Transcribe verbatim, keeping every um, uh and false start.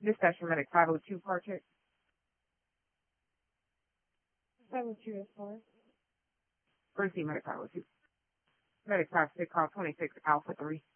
Dispatch for Medic five oh two, part check. five oh two is four. Receive Medic five oh two. Medic five six, call twenty-six, Alpha three.